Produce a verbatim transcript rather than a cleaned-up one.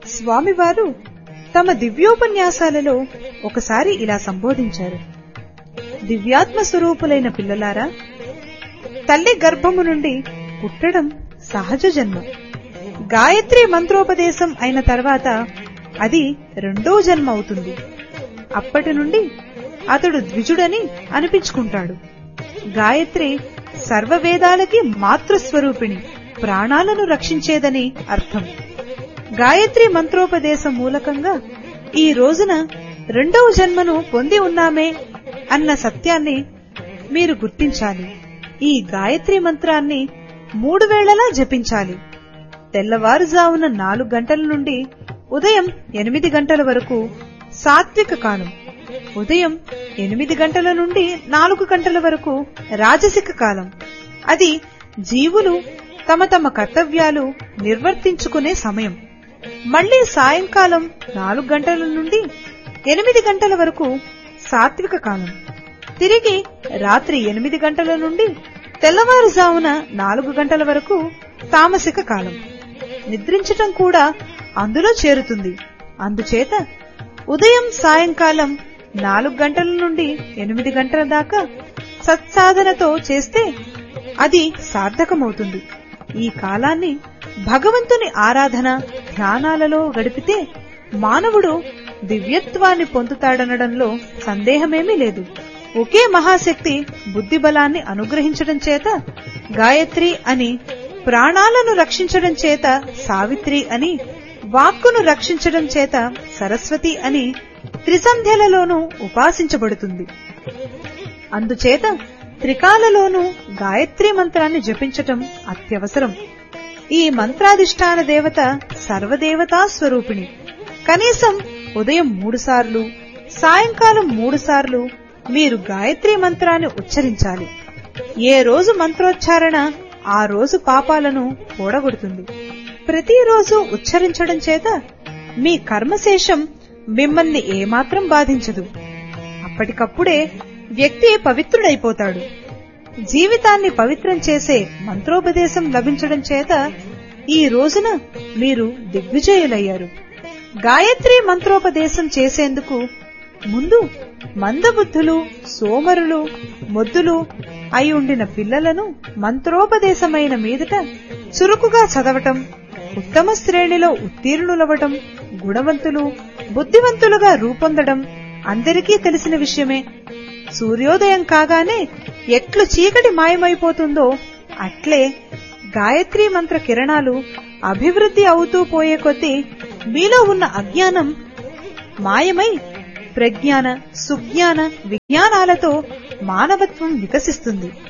స్వామివారు తమ దివ్యోపన్యాసాలలో ఒకసారి ఇలా సంబోధించారు. దివ్యాత్మ స్వరూపులైన పిల్లలారా, తల్లి గర్భము నుండి పుట్టడం సహజ జన్మ. గాయత్రి మంత్రోపదేశం అయిన తర్వాత అది రెండో జన్మ అవుతుంది. అప్పటి నుండి అతడు ద్విజుడని అనిపించుకుంటాడు. గాయత్రి సర్వవేదాలకి మాతృస్వరూపిణి, ప్రాణాలను రక్షించేదని అర్థం. గాయత్రి మంత్రోపదేశం మూలకంగా ఈ రోజున రెండవ జన్మను పొంది ఉన్నామే అన్న సత్యాన్ని మీరు గుర్తించాలి. ఈ గాయత్రి మంత్రాన్ని మూడు వేళలా జపించాలి. తెల్లవారుజామున నాలుగు గంటల నుండి ఉదయం ఎనిమిది గంటల వరకు సాత్విక కాలం, ఉదయం ఎనిమిది గంటల నుండి నాలుగు గంటల వరకు రాజసిక కాలం. అది జీవులు తమ తమ కర్తవ్యాలు నిర్వర్తించుకునే సమయం. మళ్లీ సాయంకాలం నాలుగు గంటల నుండి ఎనిమిది గంటల వరకు సాత్విక కాలం. తిరిగి రాత్రి ఎనిమిది గంటల నుండి తెల్లవారుజామున నాలుగు గంటల వరకు తామసిక కాలం. నిద్రించటం కూడా అందులో చేరుతుంది. అందుచేత ఉదయం సాయంకాలం నాలుగు గంటల నుండి ఎనిమిది గంటల దాకా సత్సాధనతో చేస్తే అది సార్థకమవుతుంది. ఈ కాలాన్ని భగవంతుని ఆరాధన ధ్యానాలలో గడిపితే మానవుడు దివ్యత్వాన్ని పొందుతాడనడంలో సందేహమేమీ లేదు. ఒకే మహాశక్తి బుద్ధిబలాన్ని అనుగ్రహించడం చేత గాయత్రి అని, ప్రాణాలను రక్షించడం చేత సావిత్రి అని, వాక్కును రక్షించడం చేత సరస్వతి అని త్రిసంధ్యలలోనూ ఉపాసించబడుతుంది. అందుచేత త్రికాలలోనూ గాయత్రి మంత్రాన్ని జపించటం అత్యవసరం. ఈ మంత్రాధిష్టాన దేవత సర్వదేవతా స్వరూపిణి. కనీసం ఉదయం మూడు సార్లు, సాయంకాలం మూడు సార్లు మీరు గాయత్రి మంత్రాన్ని ఉచ్చరించాలి. ఏ రోజు మంత్రోచ్చారణ ఆ రోజు పాపాలను పోడగొడుతుంది. ప్రతిరోజు ఉచ్చరించడం చేత మీ కర్మశేషం మిమ్మల్ని ఏమాత్రం బాధించదు. అప్పటికప్పుడే వ్యక్తి పవిత్రుడైపోతాడు. జీవితాన్ని పవిత్రం చేసే మంత్రోపదేశం లభించడం చేత ఈ రోజున మీరు దిగ్విజయులయ్యారు. గాయత్రి మంత్రోపదేశం చేసేందుకు ముందు మందబుద్ధులు, సోమరులు, మొద్దులు అయి ఉండిన పిల్లలను మంత్రోపదేశమైన మీదట చురుకుగా చదవటం, ఉత్తమ శ్రేణిలో ఉత్తీర్ణులవటం, గుణవంతులు, బుద్ధివంతులుగా రూపొందడం అందరికీ తెలిసిన విషయమే. సూర్యోదయం కాగానే ఎట్లు చీకటి మాయమైపోతుందో అట్లే గాయత్రీ మంత్ర కిరణాలు అభివృద్ధి అవుతూ పోయే కొద్దీ మీలో ఉన్న అజ్ఞానం మాయమై ప్రజ్ఞాన, సుజ్ఞాన, విజ్ఞానాలతో మానవత్వం వికసిస్తుంది.